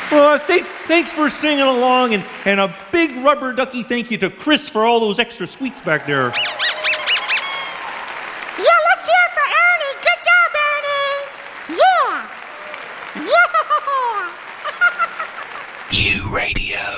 Thanks for singing along, and a big rubber ducky thank you to Chris for all those extra sweets back there. Yeah, let's hear it for Ernie. Good job, Ernie. Yeah. Yeah. U Radio.